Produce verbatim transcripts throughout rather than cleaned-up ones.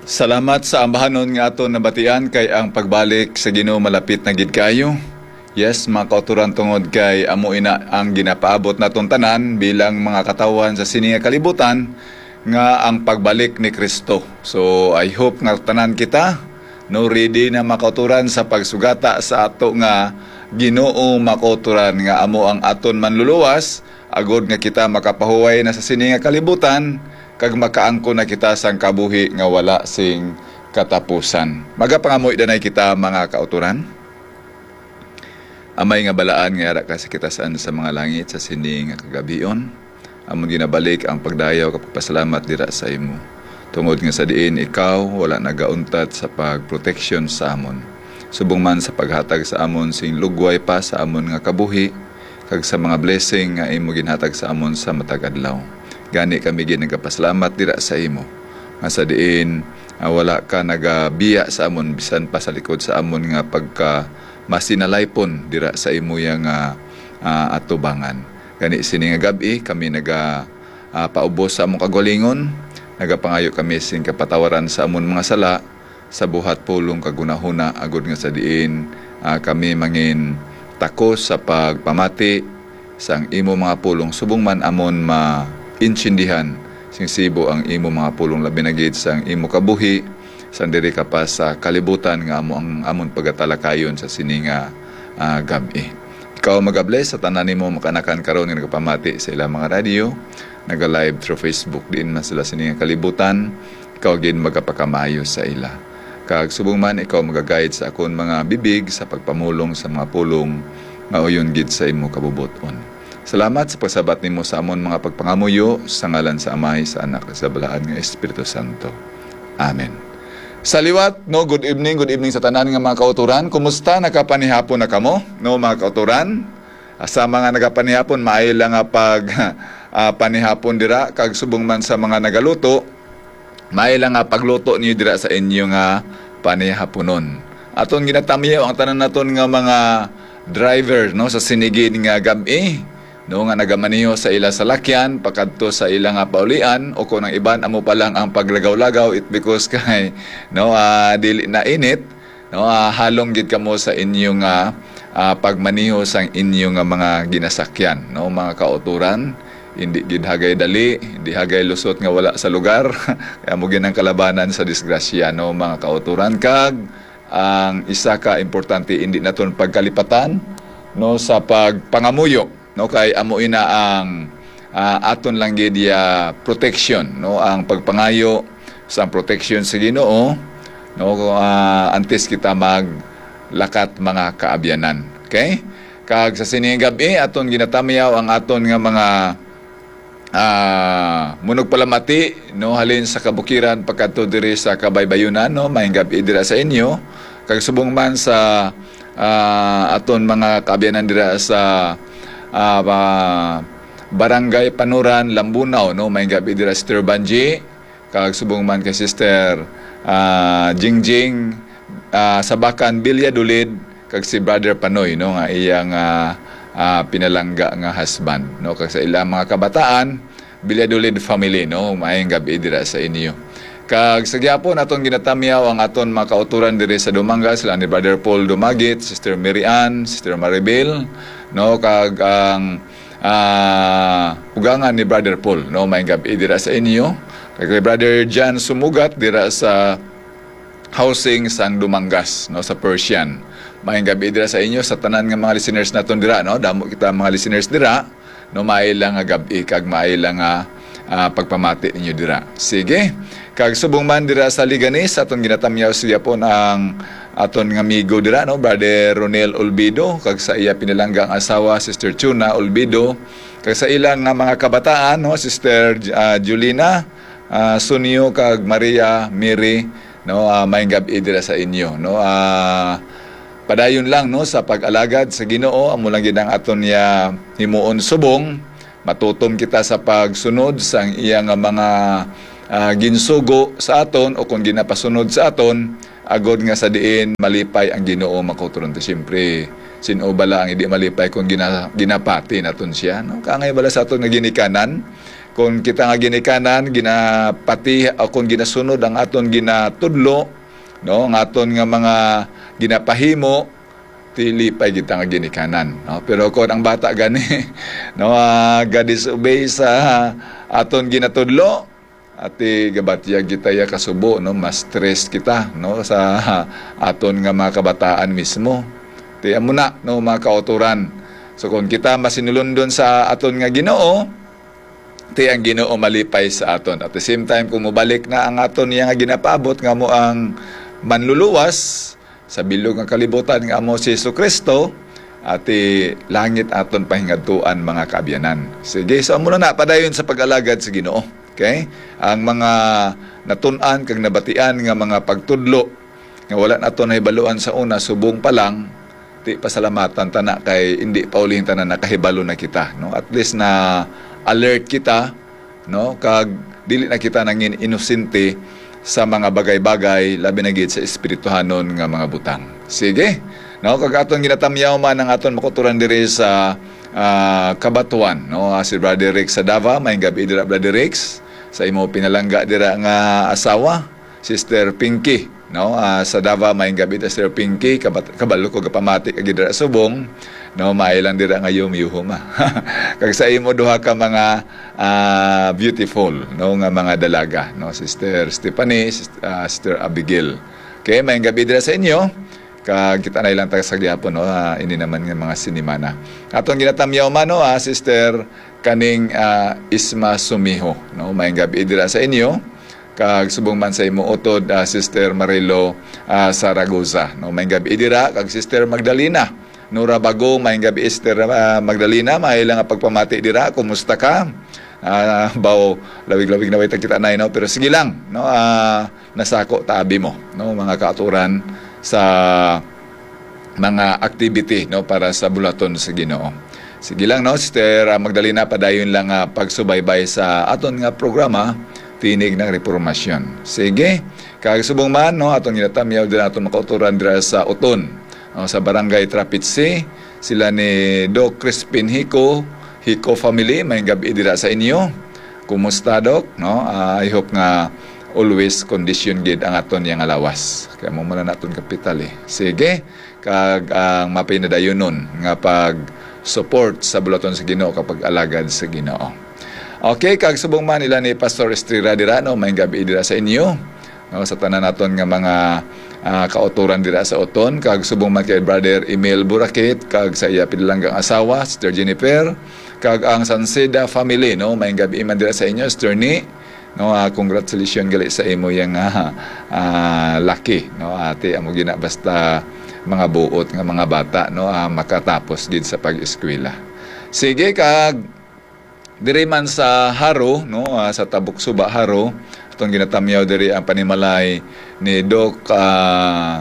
Salamat sa ambahanon nga aton nabatian kay ang pagbalik sa Ginoo malapit na gid kayo. Yes, mga kauturan tungod kay amo ina ang ginapaabot naton tanan bilang mga katawan sa sini nga kalibutan nga ang pagbalik ni Kristo. So I hope nga tanan kita no ready na makauturan sa pagsugata sa ato nga Ginoo makauturan nga amo ang aton manluluwas agod nga kita makapahuway na sa sini nga kalibutan kag makaangko na kita sang kabuhi nga wala sing katapusan. Magapangamoy danay kita mga kauturan. Amay nga balaan nga ara ka sa kita saan sa mga langit sa sini nga kagabion. Amon ginabalik ang pagdayaw kapag pasalamat dira sa imo. Tungod nga sa diin ikaw wala nagauntat sa pagproteksyon sa amon. Subong man sa paghatag sa amon sing lugway pa sa amon nga kabuhi kag sa mga blessing nga imo ginhatag sa amon sa matag adlaw. Gani kami ginagapasalamat dira sa imo. Nga sa diin uh, wala ka nagabiya sa amon bisan pa sa likod sa amon nga pagka masinalaypon dira sa imo yang uh, uh, atubangan. Gani sini nga gabi kami naga uh, paubos sa among kagalingon, nagapangayo kami sing kapatawaran sa amon mga sala sa buhat pulong kagunahuna agud nga sa diin uh, kami mangin takos sa pagpamati sang imo mga pulong subong man amon ma insindihan sing sibo ang imo mga pulong labi na gid sang imo kabuhi sang diri ka pa sa kalibutan nga amo ang amon pagatalakayon sa sini nga uh, gabi. Ikaw magabless sa tanan nimo makanakan karon nga nagapamati sa ilang mga radio, naga-live through Facebook din man sila sini nga kalibutan. Ikaw gid magapakamayo sa ila. Kag subong man ikaw magaguide sa akon mga bibig sa pagpamulong sa mga pulong nga uyon gid sa imo kabubuton. Salamat sa pagsabat nimo sa amon mga pagpangamuyo sa ngalan sa Amay, sa Anak, sa Balaan nga Espiritu Santo. Amen. Sa liwat, no, good evening, good evening sa tanan nga mga kauturan. Kumusta? Nakapanihapon na kamo, no, mga kauturan? Sa mga nagapanihapon, maayo lang nga pag uh, panihapon dira, kag subong man sa mga nagaluto, maayo lang nga pagluto niyo dira sa inyo nga panihaponon. Aton ginatamiyaw ang tanan naton nga mga driver, no, sa sinigid nga gabi. No nga nagamaniho sa ila sa lakyan pakadto sa ila nga paulian o kung ang iban amo pa lang ang paglagaw-lagaw it because kay no uh, dili na init no uh, halong gid kamo sa inyong uh, uh, pagmaniho sang inyong uh, mga ginasakyan no mga kauturan hindi gid hagay dali hindi hagay lusot nga wala sa lugar kaya mo ginang kalabanan sa disgrasya no mga kauturan kag ang isa ka importante hindi naton pagkalipatan no sa pagpangamuyo no kay amo ina ang uh, aton lang gid ya protection no ang pagpangayo sa protection sa Ginoo no uh, antes kita maglakat mga kaabyanan. Okay? Kag sa sining gabi aton ginatamiyaw ang aton nga mga uh, munog palamati no halin sa kabukiran pagkadto diri sa Kabaybayunan no maayong gabi dira sa inyo kag subong man sa uh, aton mga kaabyanan dira sa Uh, uh, Barangay Panuran, Lambunaw, no? May gabi dira Sister Banji, kag subong man kay Sister uh, Jingjing, uh, Sabakan, Bilyadulid, kag si Brother Panoy, no? Nga iyang uh, uh, pinalangga nga husband, no? Kag sa ilang mga kabataan, Bilyadulid family, no? May gabi dira sa inyo. Kag sa gyapon aton ginatamiyaw ang aton mga kauturan diri sa Dumanga sila ni Brother Paul Dumagit, Sister Mary Ann, Sister Maribel, no kag ang uh, ugangan ni Brother Paul no may gabi dira sa inyo kag Brother John Sumugat dira sa housing sang Dumangas no sa Persian may gabi dira sa inyo sa tanan nga mga listeners naton dira no damo kita mga listeners dira no may lang nga gabi kag may lang nga uh, pagpamati ninyo dira sige kag subong man dira sa Liganis aton ginatamyaw siya po ang aton nga amigo dira no Brother Ronel Olbido kag sa iya pinalanggang asawa Sister Chuna Olbido kag sa ilang nga mga kabataan no Sister uh, Julina uh, Sunio kag Maria Mary no uh, may gabi dira sa inyo no uh, padayon lang no sa pag-alagad sa Ginoo amo lang gid ang aton ya himuon subong matutom kita sa pagsunod sang iya nga mga uh, ginsugo sa aton o kung ginapasunod sa aton agod nga sa diin malipay ang Ginoo makauturan to siyempre sino bala ang hindi malipay kung gina, ginapati naton siya no kangay bala sa aton nga ginikanan kung kita nga ginikanan ginapati o kung ginasunod ang aton ginatudlo, no, ang aton nga mga ginapahimo, dili pa kita nga ginikanan, no? Pero kung ang bata gani no uh, ga-disobey sa aton ginatudlo, ati gabatyag kita ya kasubo, no, mas stress kita, no, sa aton nga mga kabataan mismo. Ti amo na, no, mga kauturan. So kung kita masinulundon sa aton nga Ginoo, ti ang Ginoo malipay sa aton. At the same time kung mobalik na ang aton nga ginapabot nga mo ang manluluwas sa bilog nga kalibutan nga amo si Jesucristo, ati langit aton pahingadtuan mga kaabyanan. Sige, so amo na padayon sa pag-alagad sa Ginoo. Okay? Ang mga natun-an kag nabatian nga mga pagtudlo nga wala naton nahibaluan sa una subong pa lang, ti pasalamatan ta na kay hindi pa ulihin ta na nakahibalo na kita, no? At least na alert kita, no, kag dili na kita nangin inosente sa mga bagay-bagay labi na gid sa espirituhanon nga mga butang. Sige, no, kag aton ginatamyaw man ang aton makuturan diri sa uh, Kabatuan, no, si Brother Rex sa Davao, may gabi dira Brother Rex, sa imo pinalangga dira nga asawa, Sister Pinky, no, uh, sa Davao may gabi Sister Pinky, kabat, kabalo ko gapamati kag dira subong, no, mailan dira nga yumyuhom. Kag sa imo duha ka mga uh, beautiful, no, nga mga dalaga, no, Sister Stephanie, Sister, uh, Sister Abigail. Okay, may gabi dira sa inyo. Kag kita na ilang taga sa gyapon, no, uh, ini naman nga mga sinimana. Aton ginatamyaw man, no, uh, Sister kaning uh, Isma Sumiho, no, may gabi dira sa inyo. Kag subong man sa imo utod, uh, Sister Marilo uh, Saragoza, no, may gabi dira. Kag Sister Magdalena Nura Bago, may gabi Sister uh, Magdalena, may ilang pagpamati dira. Kumusta ka? Uh, baw lawig-lawig na way kita na, no, pero sige lang, no, uh, nasako tabi mo, no, mga kaaturan sa mga activity, no, para sa bulaton sa Ginoo. Sige lang, no, Sister Magdalena, padayon lang uh, pagsubaybay sa aton nga programa Tinig ng Reformasyon. Sige, kag subong man, no, aton ginatamyaw din aton makauturan dira sa Uton, no, sa Barangay Trapitsi, sila ni Doc Crispin Hico, Hico family, may gabi dira sa inyo. Kumusta, Doc? No, uh, I hope nga always condition gid ang aton yang alawas. Kaya mo muna naton kapital eh. Sige, kag ang uh, mapinadayonon nga pag support sa bulaton sa Ginoo kapag alagad sa Ginoo. Okay, kag subong man ila ni Pastor Estrella Dirano, may gabi dira sa inyo, no, sa tanan naton nga mga uh, kauturan dira sa Uton. Kag subong man kay Brother Emil Burakit, kag sa iya pinalanggang asawa Sister Jennifer, kag ang Sanseda family, no, may gabi man dira sa inyo, Sister Ni, no, uh, congratulations gali sa imo yang uh, uh, laki, no, ate amo gina basta mga buot nga mga bata, no, uh, makatapos gid sa pag-eskwela. Sige, kag diri man sa Haro, no, uh, sa Tabuk Suba Haro, atong ginatamyaw diri ang panimalay ni Doc uh,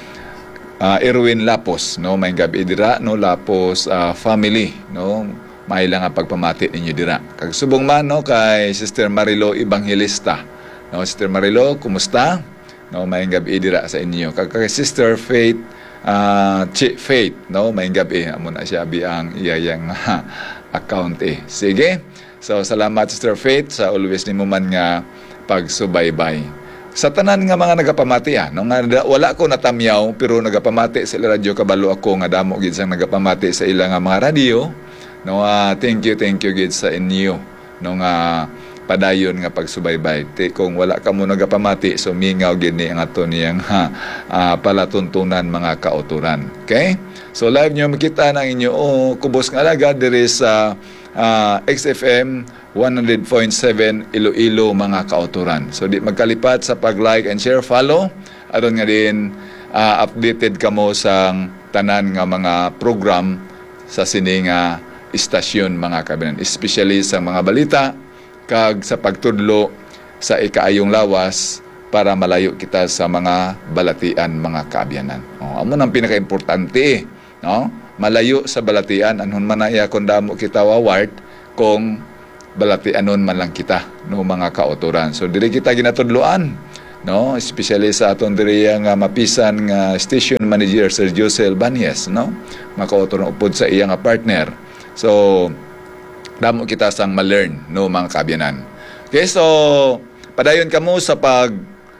uh, Erwin Lapos, no, may gabi dira, no, Lapos uh, family, no, may lang ang pagpamati ninyo dira. Kag subong man, no, kay Sister Marilo Evangelista, no, Sister Marilo, kumusta? No, may gabi dira sa inyo. Kag kay Sister Faith uh, Chi Faith, no, may gabi amo na siya biang iyayang account eh. Sige. So salamat Sister Faith sa always nimo man nga pagsubaybay. Sa tanan nga mga nagapamati, ah, no, nga wala ko natamyaw pero nagapamati sa radyo kabalo ako nga damo gid sang nagapamati sa ilang mga radyo. No, uh, thank you, thank you gid sa inyo. No, nga padayon nga pagsubaybay. Te, kung wala ka mo nagapamati, so mingaw gid ni ang aton niyang ha, uh, palatuntunan mga kauturan. Okay? So live nyo makita ng inyo oh, kubos nga alagad diri sa uh, X F M one hundred point seven Iloilo mga kauturan. So di magkalipat sa pag-like and share, follow. Aron nga din uh, updated kamo sa tanan nga mga program sa sining uh, istasyon mga kabinan, especially sa mga balita kag sa pagtudlo sa ikaayong lawas para malayo kita sa mga balatian mga kaabyanan. Oh, amo nang pinaka-importante, no? Malayo sa balatian anhon man iya kun damo kita waward kung balatianon man lang kita, no, mga kauturan. So diri kita ginatudloan, no, especially sa aton diri nga mapisan nga station manager Sir Josel Banyes, no, makauturan upod sa iya nga partner. So damo kita sang ma-learn, no, mga kaabyanan. Okay, so padayon kamo sa pag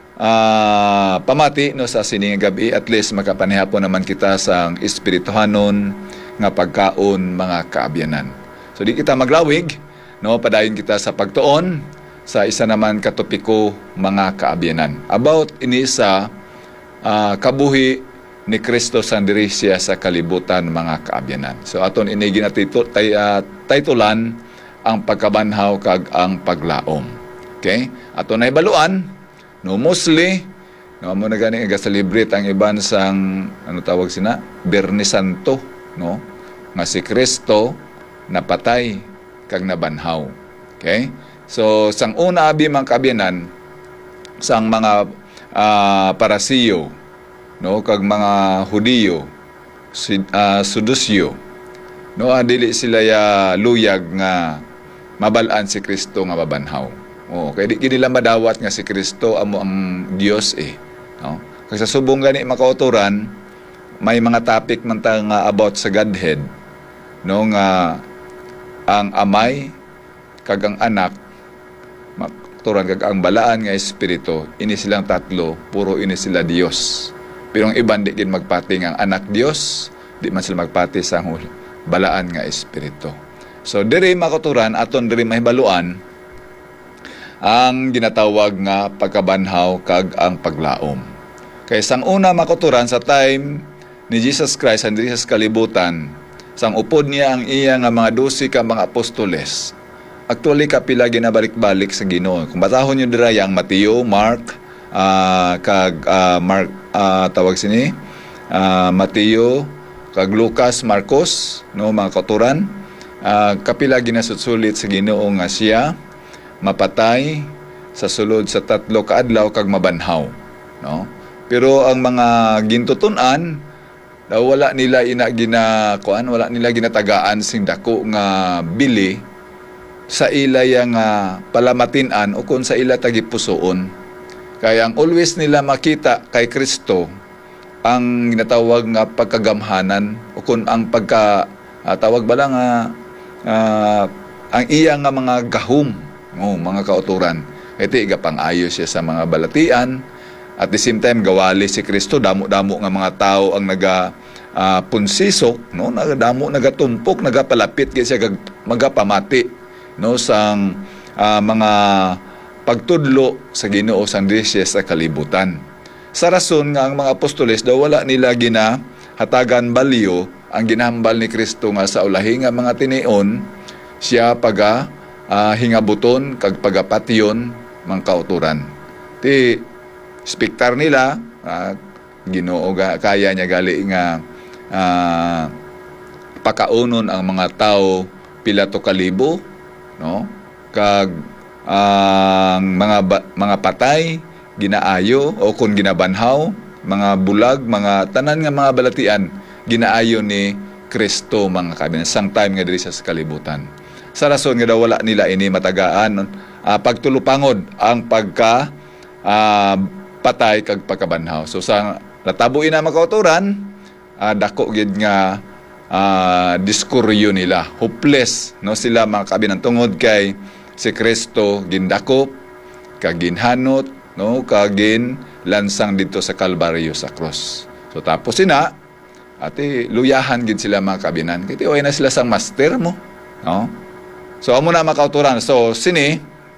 uh, pamati, no, sa sining gabi, at least makapanihapon naman kita sang espirituhanon nga pagkaon, mga kaabyanan. So di kita maglawig, no, padayon kita sa pagtuon sa isa naman katopiko, mga kaabyanan, about ini sa uh, kabuhi ni Kristo sang diri siya sa kalibutan, mga kaabyanan. So aton ini ginatito tay uh, titulan ang pagkabanhaw kag ang paglaom. Okay? Aton nay baluan, no, mostly no mo na gani nga celebrate ang iban sang ano tawag sina Biyernes Santo, no, nga si Kristo napatay kag nabanhaw. Okay? So sang una abi, mga kaabyanan, sang mga uh, Parasiyo, no, kag mga Hudiyo, uh, Sudusyo, no, dili sila ya luyag nga mabalaan si Kristo nga mabanhaw. Oh, kay di nila madawat nga si Kristo amo ang Dios eh, no. Kay sa subong gani makauturan, may mga topic man ta nga about sa Godhead, no, nga ang amay kag ang anak, makauturan kag ang balaan nga espiritu, ini silang tatlo, puro ini sila Dios. Pero ang iban di gin magpati nga ang anak Dios, di man sila magpati sa balaan nga espiritu. So diri makuturan aton diri mahibaluan ang ginatawag nga pagkabanhaw kag ang paglaom. Kay sang una makuturan sa time ni Jesus Christ and diri sa kalibutan, sang upod niya ang iya nga mga dosi ka mga apostoles. Actually kapila ginabalik-balik sa Ginoo. Kung batahon niyo dira yang Mateo, Mark, uh, kag uh, Mark uh, tawag sini uh, Mateo kag Lucas, Marcos, no, mga kauturan, uh, kapila ginasutsulit sa Ginoo nga siya mapatay sa sulod sa tatlo ka adlaw kag mabanhaw, no. Pero ang mga gintutunan daw wala nila ina gina kuan, wala nila ginatagaan sing dako nga bili sa ila yang uh, palamatinan o kun sa ila tagipusoon. Kaya ang always nila makita kay Kristo ang ginatawag nga pagkagamhanan o kun ang pagka uh, tawag ba lang uh, uh, ang iya nga mga gahom, oh, mga kauturan. Ito igapang-ayo siya sa mga balatian. At the same time gawali si Kristo, damo-damo nga mga tao ang naga uh, punsisok, no, nagadamo, nagatumpok, nagapalapit siya kag magapamati, no, sang uh, mga pagtudlo sa Ginoo sang diri siya sa kalibutan. Sa rason nga ang mga apostoles daw wala nila gina hatagan balyo ang ginahambal ni Kristo nga sa ulahi nga mga tinion siya paga uh, hingabuton kag pagapation mga kauturan. Ti spektar nila uh, Ginoo ga, kaya niya gali nga uh, pakaunon ang mga tao pila to kalibo, no, kag ang uh, mga ba, mga patay ginaayo o kung ginabanhaw, mga bulag, mga tanan nga mga balatian ginaayo ni Kristo, mga kabinan sang time nga diri sa kalibutan. Sa rason nga daw wala nila ini matagaan uh, pagtulupangod ang pagka uh, patay kag pagkabanhaw. So sa natabuin na makauturan, uh, dako gid nga uh, diskuryo nila, hopeless, no, sila mga kabinan tungod kay si Kristo gindakop kag ginhanot, no, kagin lansang dito sa Kalbaryo sa cross. So tapos sina ati luyahan gid sila mga kabinan. Kiti oy na sila sang master mo, no. So amo na makauturan. So sini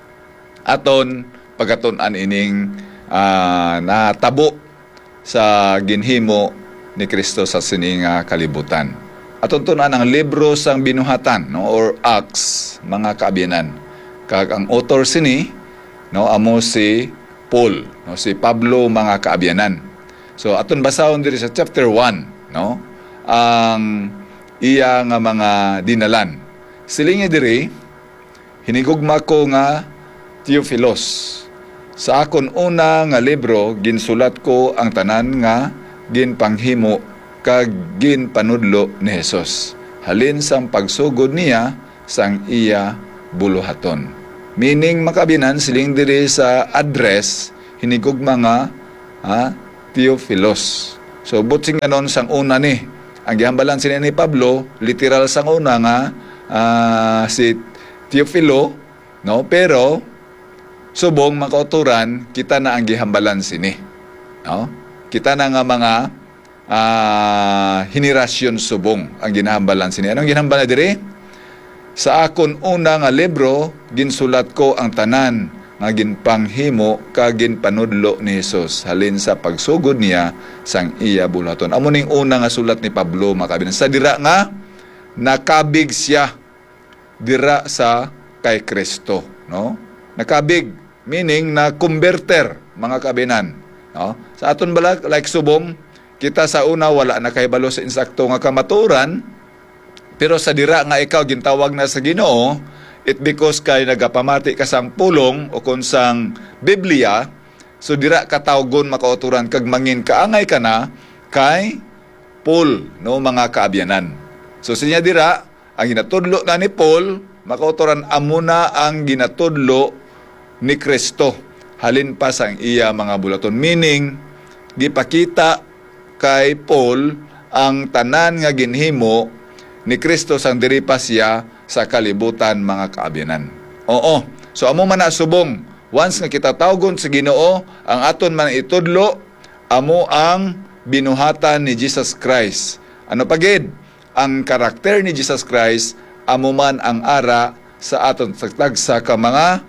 aton pagatunan ining uh, natabo sa ginhimo ni Kristo sa sining uh, kalibutan. Aton tunan ang libro sang binuhatan, no, or Acts, mga kabinan. Kag ang author sini, no, amo si Paul, no, si Pablo, mga kaabyanan. So aton basahon diri sa chapter one, no, ang iya nga mga dinalan. Silingi diri, hinigugma ko nga Theophilos. Sa akon una nga libro ginsulat ko ang tanan nga ginpanghimo kag ginpanudlo ni Hesus. Halin sang pagsugod niya sang iya buluhaton. Meaning makabinan siling diri sa address hinigugma nga ha, Theophilos. So butsing ganon sang una ni ang gihambalan sini ni Pablo, literal sang una nga uh, si Teofilo, no? Pero subong makauturan kita na ang gihambalan sini, no? Kita na nga mga uh, henerasyon subong ang ginahambalan sini. Anong ginahambalan diri? Sa akon una nga libro ginsulat ko ang tanan nga ginpanghimo kag ginpanudlo ni Hesus halin sa pagsugod niya sang iya bulaton. Amo ning una nga sulat ni Pablo, mga kaabinan. Sa dira nga nakabig siya dira sa kay Kristo, no? Nakabig meaning na converter, mga kaabinan, no? Sa aton bala like subong kita sa una wala na kahibalo sa insakto nga kamaturan, pero sa dira nga ikaw gintawag na sa Ginoo, it because kay nagapamati ka sang pulong o kung sang Biblia, so dira katawgon makauturan kag mangin kaangay ka na kay Paul, no, mga kaabyanan. So sinya dira ang ginatudlo na ni Paul, makauturan amuna ang ginatudlo ni Kristo halin pa sang iya mga bulaton, meaning gipakita kay Paul ang tanan nga ginhimo ni Kristo sang diri pa siya sa kalibutan, mga kaabyanan. Oo. So amo man na subong, once nga kita tawgon sa Ginoo, ang aton man itudlo amo ang binuhatan ni Jesus Christ. Ano pagid? Ang karakter ni Jesus Christ amo man ang ara sa aton tagsa ka mga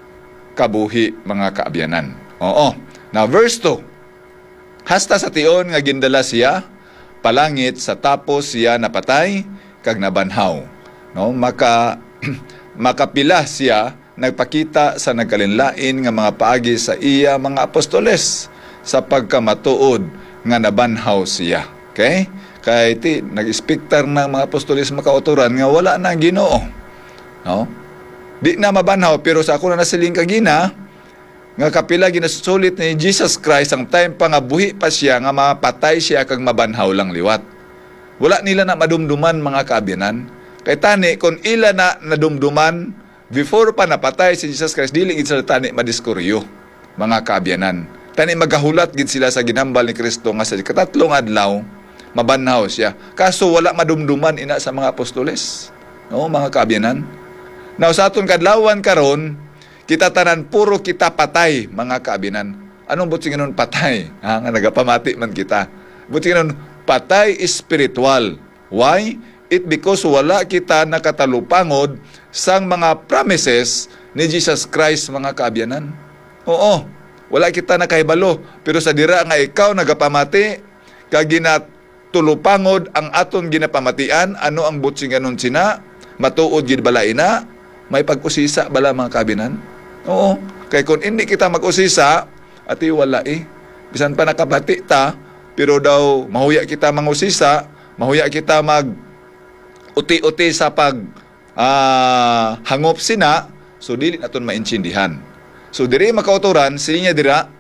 kabuhi, mga kaabyanan. Oo. Now verse two. Hasta sa tion nga gindala siya palangit sa tapos siya napatay kag nabanhaw. No, maka makapila siya nagpakita sa nagkalinlain nga mga paagi sa iya mga apostoles sa pagkamatuod nga nabanhaw siya. Okay? Kay ti nag-expectar ng mga apostoles makauturan nga wala na ang Ginoo. No? Di na mabanhaw, pero sa ako na nasiling kagina nga kapila ginasulit ni Jesus Christ ang time pa nga buhi pa siya nga mapatay siya kag mabanhaw lang liwat. Wala nila na madumduman, mga kaabyanan. Kay tani, kung ila na nadumduman, before pa napatay si Jesus Christ, dili gid sila tani madiskuryo, mga kaabyanan. Tani magahulat gid sila sa ginambal ni Kristo nga sa katatlong adlaw, mabanhaw siya. Kaso wala madumduman ina sa mga apostoles. No, mga kaabyanan. Now, sa aton kadlawan karon, kita tanan puro kita patay, mga kaabyanan. Anong buti nga nun patay? Ha, nga nagapamati man kita. Buti nga nun patay spiritual. Why? It because wala kita nakatalupangod sang mga promises ni Jesus Christ, mga kaabyanan. Oo, wala kita nakahibalo. Pero sa dira nga ikaw nagapamati, kag ginatulupangod ang aton ginapamatian, ano ang butsi nga nun sina? Matuod gid bala ina? May pag-usisa bala, mga kaabyanan? Oo, kay kung hindi kita mag-usisa, ati wala eh. Bisan pa nakabati ta, pero daw mahuya kita mangusisa, mahuya kita mag uti-uti sa pag uh, hangop sina, so dili naton maintindihan. So diri makauturan sinya dira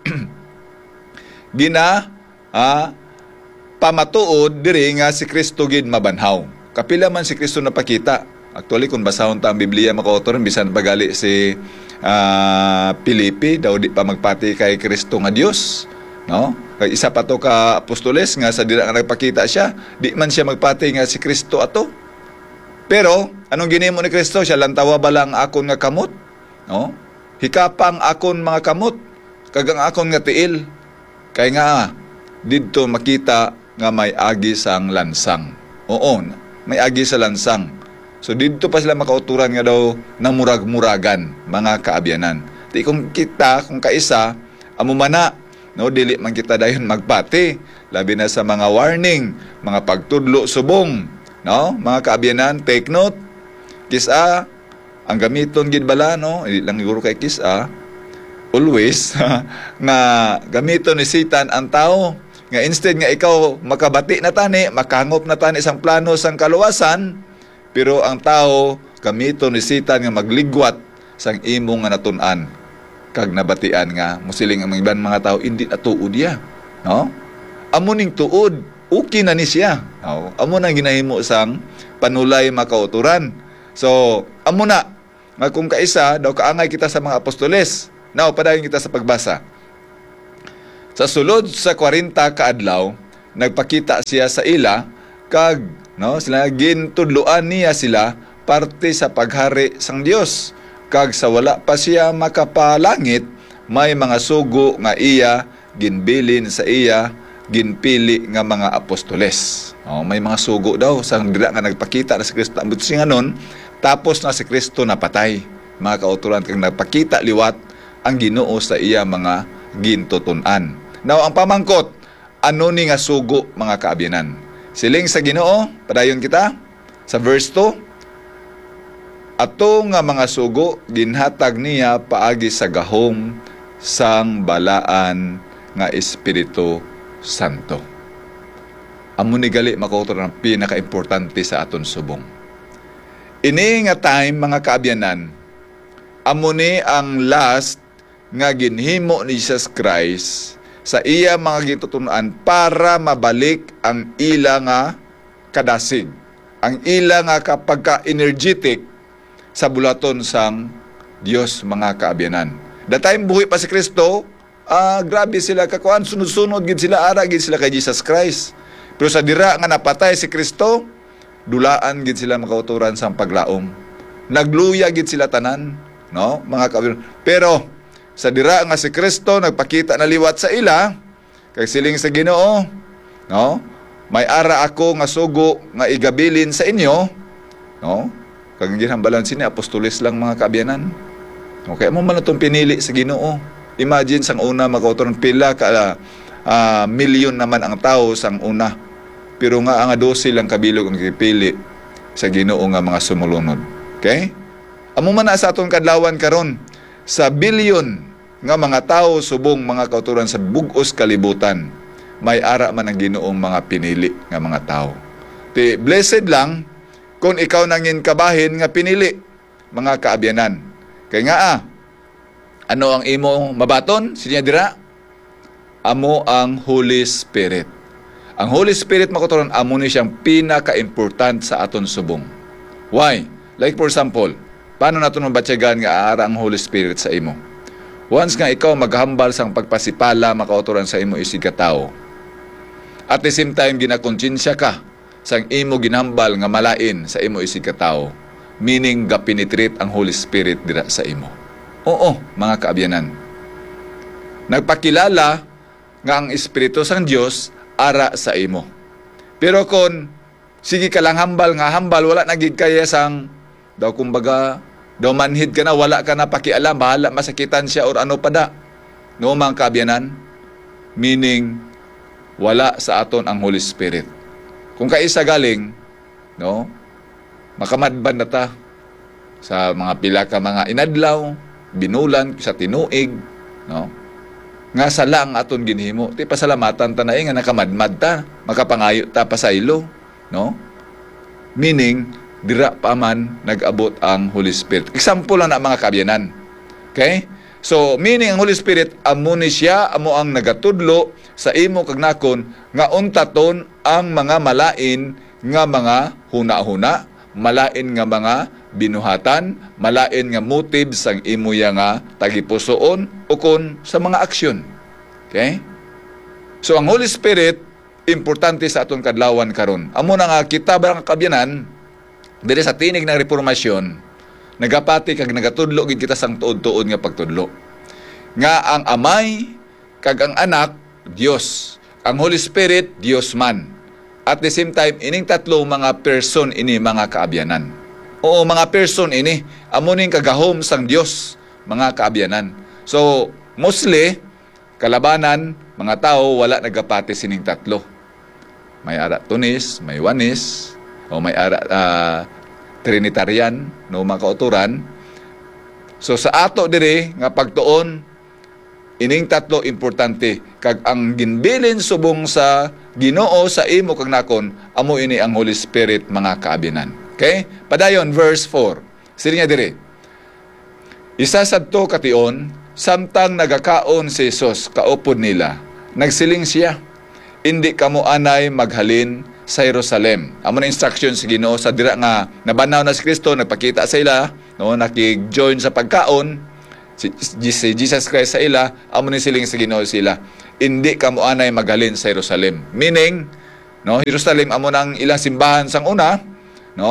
gina uh, pamatuod diri nga si Kristo gid mabanhaw. Kapila man si Kristo napakita. Actually kung basahon ta ang Biblia, makauturan bisan pagali si uh, Pilipi daw di pa magpati kay Kristo nga Dios, no? Kay isa pa to ka apostoles nga sa dira nga nagpakita siya, di man siya magpati nga si Kristo ato. Pero, anong ginimo ni Kristo? Siya lantawa ba lang akon nga kamot? No? Hikapang akon mga kamot, kagang akon nga tiil. Kaya nga, dito makita nga may agi sang lansang. Oo, may agi sa lansang. So, dito pa sila makauturan nga daw ng murag-muragan, mga kaabyanan. Di kung kita, kung kaisa, amumana, no, dili man kita dayon magpati. Labi na sa mga warning, mga pagtudlo subong, no, mga kaabyanan, take note. Kisa, ang gamiton gid bala, no, hindi lang siguro kay kisa, always, nga gamiton ni Satan ang tao, nga instead nga ikaw makabati na tani, makangop na tani sang plano sang kaluwasan, pero ang tao, gamiton ni Satan nga magligwat sang imong nga natun-an, kag nabatian nga, musiling ang ibang mga tao, hindi na tuod ya, no? Amuning tuod, okay na ni siya. No? Amo na ginahimo sang panulay makauturan. So, amo na nga kung kaisa daw kaangay kita sa mga apostoles. Now, padayon kita sa pagbasa. Sa sulod sa kwarenta ka adlaw, nagpakita siya sa ila kag no, sila gintudloan niya sila parte sa paghari sang Dios. Kag sa wala pa siya makapalangit, may mga sugo nga iya ginbilin sa iya ginpili nga mga apostoles. Oh, may mga sugo daw sang dira nga nagpakita na si Kristo. Ambot siya nun, tapos na si Kristo napatay. Mga kautulan kang nagpakita liwat ang Ginoo sa iya mga gintutunan. Now ang pamangkot, ano ni nga sugo mga kaabyanan? Siling sa Ginoo, padayon kita sa verse two. Ato nga mga sugo ginhatag niya paagi sa gahom sang balaan nga Espiritu Santo. Amo ni gali makautor ng pinaka-importante sa aton subong. Ini nga time mga kaabyanan, amo ni ang last nga ginhimo ni Jesus Christ sa iya mga gitutunan para mabalik ang ila nga kadasig, ang ila nga kapagka-energetic sa bulaton sang Dios mga kaabyanan. That time buhi pa si Kristo, ah, grabe sila kakuan, sunod-sunod gid sila, ara gid sila kay Jesus Christ. Pero sa dira nga napatay si Kristo, dulaan gid sila makauturan sang paglaom. Nagluya gid sila tanan, no? Mga kaabyanan. Pero sa dira nga si Kristo nagpakita na liwat sa ila, kay siling sa Ginoo, no? May ara ako nga sugo nga igabilin sa inyo, no? Kag ginhambalan sini apostoles lang mga kaabyanan. Okay, mo man itong pinili sa Ginoo. Imagine sang una makauturan pila ka uh, milyon naman ang tao sang una. Pero nga ang dosi lang kabilog ang gipili sa Ginoo nga mga sumulunod. Okay? Amo man na sa aton kadlawan karon sa bilyon nga mga tao subong mga kauturan sa bug-os kalibutan, may ara man ang Ginoong mga pinili nga mga tao. Ti blessed lang kung ikaw nangin kabahin nga pinili mga kaabyanan. Kaya nga ah, ano ang imo mabaton? Sinya dira? Amo ang Holy Spirit. Ang Holy Spirit makuturon, amo ni siyang pinaka-important sa aton subong. Why? Like for example, paano natin mabatyagan nga aara ang Holy Spirit sa imo? Once nga ikaw maghambal sang pagpasipala makauturan sa imo isig ka tao. At the same time, ginakonsensya ka sang imo ginhambal nga malain sa imo isig ka tao. Meaning, ga-penetrate ang Holy Spirit dira sa imo. Oo, mga kaabyanan. Nagpakilala nga ang Espiritu sang Dios ara sa imo. Pero kung sige ka lang hambal nga hambal, wala nagig kaya sang daw kumbaga, daw manhid ka na, wala ka na pakialam, bahala masakitan siya or ano pa da. No, mga kaabyanan? Meaning, wala sa aton ang Holy Spirit. Kung kaisa galing, no, makamadban na ta sa mga pila ka mga inadlaw, binulan, sa tinuig, no, nga sala ang aton ginhimo. Ti pasalamatan ta na eh, nga nakamadmad ta, makapangayo ta pasaylo, no? Meaning, dira pa man nag-abot ang Holy Spirit. Example lang na mga kaabyanan. Okay? So, meaning ang Holy Spirit, amo ni siya, amo ang nagatudlo sa imo kagnakon, nga untaton ang mga malain nga mga huna-huna, malain nga mga binuhatan, malain nga motives ang imo ya nga tagipusoon o kon sa mga aksyon. Okay? So, ang Holy Spirit, importante sa aton kadlawan karon. Amo na nga kita barang kabyanan, diri sa tinig ng reformasyon, nagapati kag nagatudlo gid kita sang tuod-tuod nga pagtudlo. Nga ang amay kag ang anak Dios, ang Holy Spirit Dios man. At the same time, ining tatlo mga person ini mga kaabyanan. Oo, mga person ini, amo ning kagahom sang Dios, mga kaabyanan. So, mostly kalabanan mga tao wala nagapati sining tatlo. May ara tunis, may wanis, o may ara uh, Trinitarian, no, mga kauturan. So sa ato dire nga pagtuon, ining tatlo importante, kag ang ginbilin subong sa Ginoo sa imo kag nakon, amo ini ang Holy Spirit mga kaabyanan. Okay? Padayon verse four. Sini nga dire. Isa sadto kation, samtang nagakaon si Jesus kaupod nila, nagsiling siya, hindi kamo anay maghalin sa Jerusalem. Amo na instruction sa Ginoo sa dira nga nabanaw na si Kristo, nagpakita sa ila, no, nakig-join sa pagkaon si, si Jesus Christ sa ila, amo ni siling sa Ginoo sila, hindi kamo anay maghalin sa Jerusalem. Meaning, no, Jerusalem amo nang ilang simbahan sang una, no,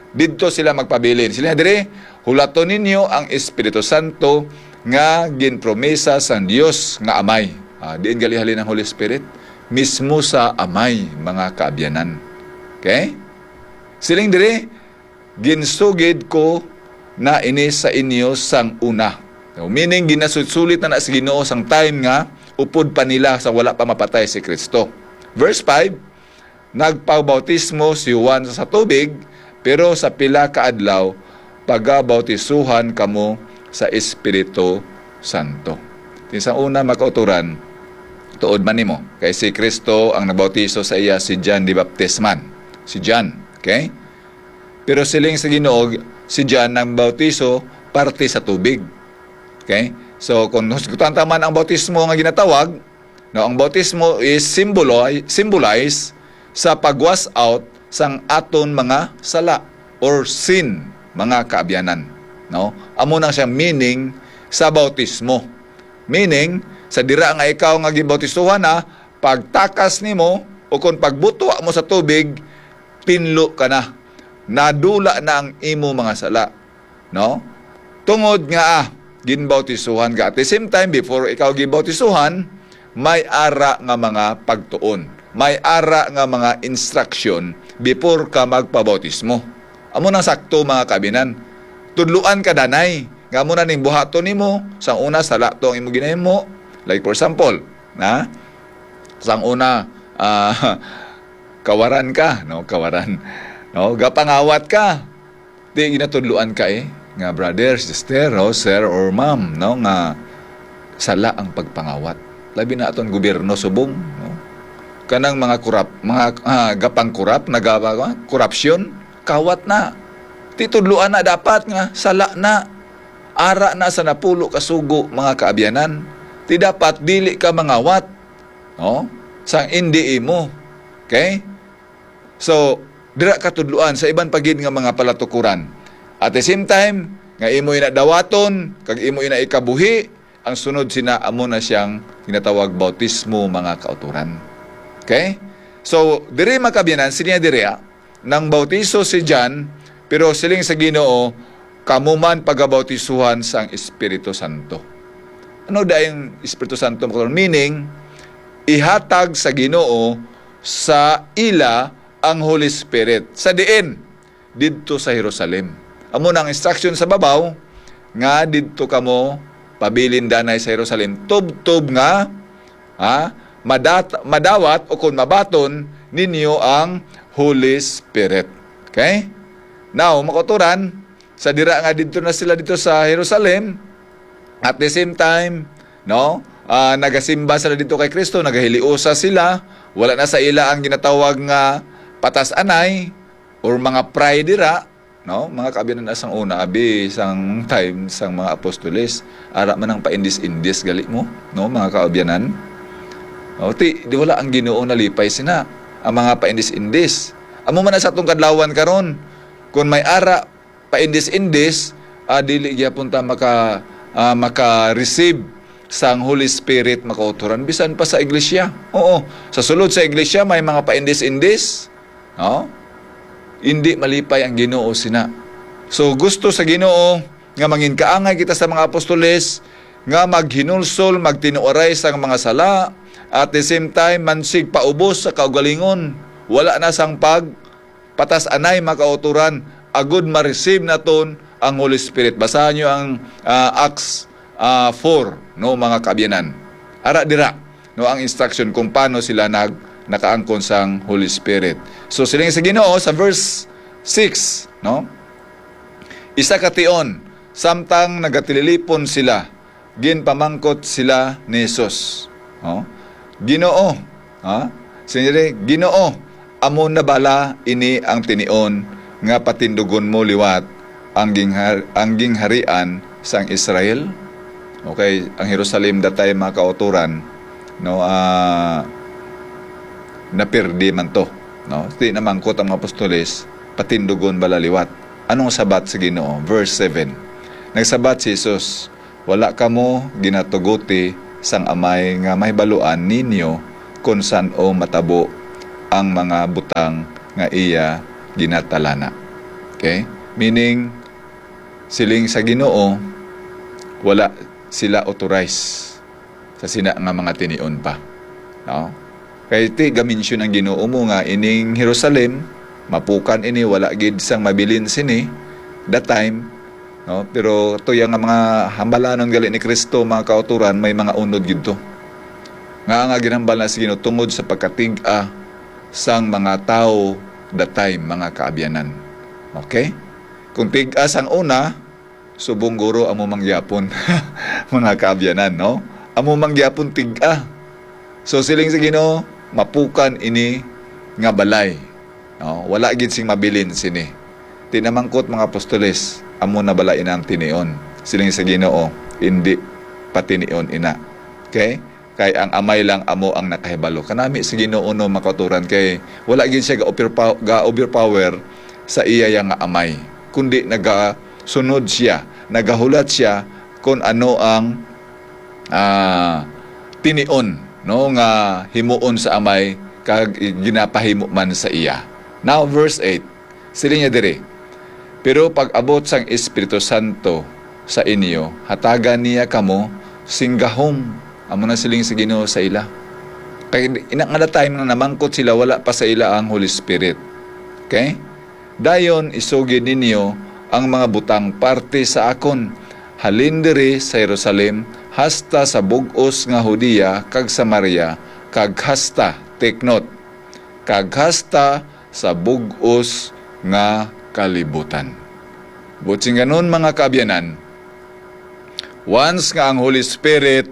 didto sila magpabilin. Sila dire, hulaton ninyo ang Espiritu Santo nga ginpromesa sa Dios nga amay. Ah, diin galihalin ang Holy Spirit mismo sa amay, mga kaabyanan. Okay? Siling dire, ginsugid ko na ini sa inyo sang una. So, meaning, ginasusulit na na sa Ginoo sang time nga upod pa nila sa wala pa mapatay si Kristo. Verse five, nagpabautismo si Juan sa tubig, pero sa pila ka adlaw, pagabautisuhan kamo sa Espiritu Santo. Sa una makauturan, tuod man nimo, kay si Kristo ang nabautiso sa iya si John the Baptist man. Si John, okay? Pero siling sa Ginoo, si John nang bautiso parte sa tubig. Okay? So, kung tama ang bautismo nga ginatawag, no, ang bautismo is symbolize, symbolize sa pag-wash out sang aton mga sala or sin, mga kaabyanan. No? Amo nang siya meaning sa bautismo. Meaning, sa dira nga ikaw nga gibautisuhan na, pagtakas nimo o kung pagbuto mo sa tubig, pinlo ka na. Nadula na ang imo mga sala. No? Tungod nga ah, ginbautisuhan ka. At the same time, before ikaw gibautisuhan, may ara nga mga pagtuon. May ara nga mga instruction before ka magpabautismo. Amo nang sakto, mga kabinan. Tudluan ka danay. Nga mo na ning buhaton nimo, sang una sala to ang imo ginahimo. Like for example, na sang una uh, kawaran ka, no, kawaran. No, gapangawat ka. Di ginatudluan ka eh nga brother, sister, no, sir or ma'am, no, nga sala ang pagpangawat. Labi na aton gobyerno subong, no. Kanang mga kurap, mga uh, gapang kurap, nagawa korupsyon, kawat na. Titudluan na dapat nga sala na. Ara na sa napulo kasugo, mga kaabyanan. Ti dapat dili ka mangawat, no? Sang hindi imo. Okay? So, dira katudluan sa iban pagid nga mga palatukuran. At the same time, nga imo ina dawaton, kag imo ina ikabuhi, ang sunod sina amo na siyang tinatawag bautismo, mga kauturan. Okay? So, diri makabyanan sinya diri nang bautiso si John, pero siling sa Ginoo kamuman pagabautisuhan sang Espiritu Santo. Ano dayong Espiritu Santo? Meaning, ihatag sa Ginoo sa ila ang Holy Spirit. Sa diin, didto sa Jerusalem. Amo nang instruction sa babaw, nga didto kamo pabilin danay sa Jerusalem. Tub-tub nga, ha, madat, madawat o kung mabaton ninyo ang Holy Spirit. Okay? Now, makuturan, sa dira nga dito na sila dito sa Jerusalem, at the same time, no, uh, nagasimba sila dito kay Kristo, nagahiliusa sila, wala na sa ila ang ginatawag nga patas anay or mga pride dira, no, mga kaabinan na sang una abi sang time sang mga apostoles, ara man ang paindis-indis gali mo, no, mga kaabyanan. O ti di wala ang Ginoo nalipay sina ang mga paindis-indis. Amo man sa atong kadlawan karon, kung may ara paindis-indis, uh, dili gyapon ta maka uh, maka-receive sang Holy Spirit makauturan bisan pa sa iglesia. Oo, sa sulod sa iglesia may mga paindis-indis, no? Hindi malipay ang Ginoo sina. So gusto sa Ginoo nga mangin kaangay kita sa mga apostoles nga maghinulsol, magtinuoray sa mga sala, at the same time mansig paubos sa kaugalingon. Wala na sang pag patas anay makauturan, agud ma-receive naton ang Holy Spirit. Basahan nyo ang uh, Acts uh, four, no, mga kaabyanan. Ara dira, no, ang instruction kung paano sila nag nakaangkon sang Holy Spirit. So siling sa Ginoo sa verse six, no? Isa ka tion, samtang nagatililipon sila, ginpamangkot sila ni Jesus. No? Ginoo, ha? Sinire, Ginoo, amo na bala ini ang tinion nga patindugon mo liwat ang ginghar, ang gingharian sang Israel. Okay, ang Jerusalem datay mga kauturan, no, uh, napirdi man to, no. Di namangkot ang mga apostoles, patindugon bala liwat. Anong sabat sa Ginoo? Verse seven. Nagsabat si Jesus, wala kamo ginatuguti sang amay nga mahibaluan ninyo kung saan o matabo ang mga butang nga iya ginatalana. Okay? Meaning, siling sa Ginoo, wala sila authorize sa sina nga mga tinion pa. No? Kaya iti gaminsyon ang Ginoo mo nga ining Jerusalem, mapukan ini, wala gid sang mabilin sini, that time, no? Pero to yung mga hambalanon gali ni Kristo, mga kauturan, may mga unod gid to. Nga nga ginhambal na si Ginoo tungod sa pagkatig-a sang mga tao that time, mga kaabyanan. Okay? Kung tig-a sang una, subong guro amo mangyapon mga kaabyanan, no? Amo mangyapon tig-a. So siling sa Ginoo, mapukan ini nga balay. No? Wala gid sing mabilin sini. Tinamangkot mga apostoles, amo na balain ang tinion. Siling sa Ginoo, hindi patinion ina. Okay? Kay ang amay lang amo ang nakahibalo. Kanami sa Ginoo no makaturan kay wala gid siya ga overpower sa iya yang amay. Kundi nagasunod siya, nagahulat siya kung ano ang uh, tinion, no, nga himuon sa amay kag ginapahimo man sa iya. Now verse eight. Sili niya diri. Pero pag abot sang Espiritu Santo sa inyo, hatagan niya kamo singgahom. Amo na siling sa Ginoo sa ila. Kay ina nga time na namangkot sila, wala pa sa ila ang Holy Spirit. Okay? Dayon isugid ninyo ang mga butang parte sa akon. Halin diri sa Jerusalem hasta sa bug-os nga Hudiya kag Samaria kag hasta, take note, kag hasta sa bug-os nga kalibutan. Butsing ganun mga kaabyanan, once nga ang Holy Spirit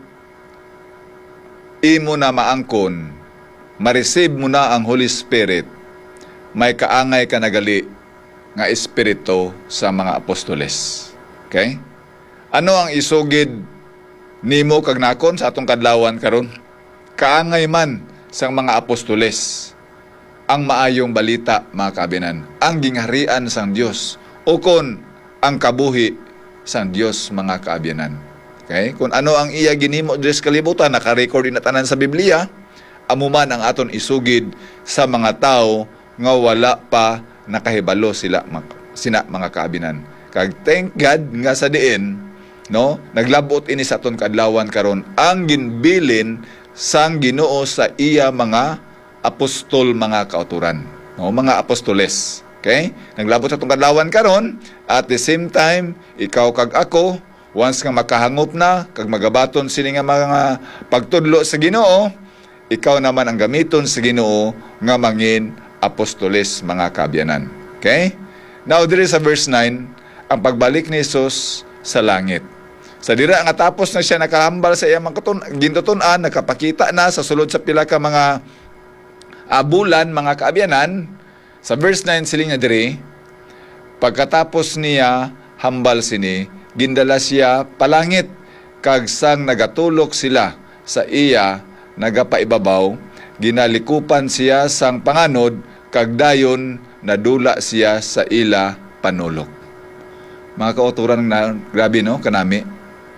imo na maangkon, ma-receive mo na ang Holy Spirit, may kaangay ka nagali nga espiritu sa mga apostoles. Okay? Ano ang isugid nimo kag nakon sa atong kadlawan karon? Kaangay man sang mga apostoles ang maayong balita, mga kabinan, ang gingharian sang Dios o kon ang kabuhi sang Dios, mga kaabyanan. Okay? Kung ano ang iya ginimo sa kalibutan, naka-record na tanan sa Biblia, amo man ang aton isugid sa mga tao nga wala pa nakahibalo sila, sina mga kaabinan. Kag thank God nga sa diin, no, naglabot ini sa aton kadlawan karon ang ginbilin sang Ginoo sa iya mga apostol, mga kauturan, no, mga apostoles. Okay? Naglabot sa aton kadlawan karon, at the same time ikaw kag ako, once nga makahangop na, kag magabaton sini nga mga pagtudlo sa Ginoo, ikaw naman ang gamiton sa Ginoo nga mangin apostoles, mga kaabyanan. Okay? Now, diri sa verse nine, ang pagbalik ni Jesus sa langit. Sa dira nga tapos na siya nakahambal sa iyang gintutunan, nakapakita na sa sulod sa pila ka mga abulan, mga kaabyanan. Sa verse nine siling nga diri, pagkatapos niya hambal sini, gindala siya palangit, kag sang nagatulok sila sa iya nagapaibabaw, ginalikupan siya sang panganod, kag dayon nadula siya sa ila panulok. Mga kauturan na grabe, no, kanami.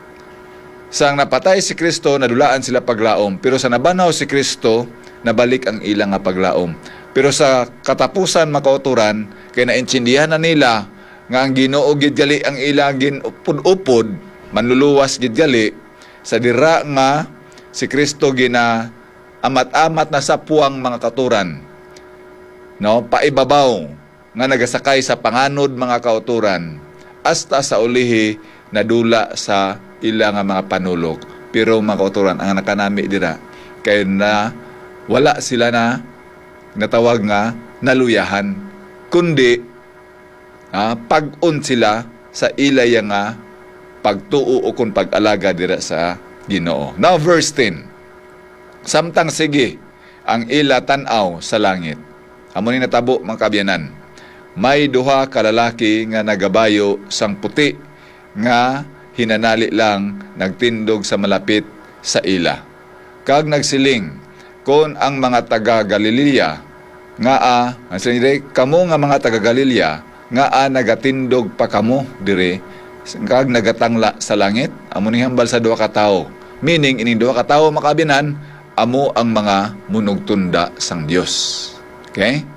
Sang napatay si Kristo, nadulaan sila paglaom, pero sa nabanaw si Kristo, nabalik ang ilang nga paglaom. Pero sa katapusan, mga kauturan, kay naintindihan na nila nga ang Ginoo gid gali ang ilang ginupod-upod, manluluwas gid gali, sa dira nga si Kristo gina amat-amat na sa puwang mga katuran, no, paibabaw nga nagasakay sa panganod, mga kauturan, hasta sa ulihi nadula sa ilang mga panulok. Pero mga kauturan, ang nakanami dira kay na wala sila na natawag nga naluyahan, kundi Ah, pag-un sila sa ilaya nga pagtuo o kung pag-alaga dira sa Ginoo. Now verse ten. Samtang sige ang ila tan-aw sa langit. Amo ni natabo, mga kabyanan. May duha ka lalaki nga nagabayo sang puti nga hinanali lang nagtindog sa malapit sa ila. Kag nagsiling kon ang mga taga Galilea nga a, ang sinire, kamo nga mga taga Galilea nga a nagatindog pa kamo dire kag nagatangla sa langit. Amo ni hambal sa duha ka tawo, meaning ining duha ka tawo, makabinan, amo ang mga munugtunda sang Dios. Okay?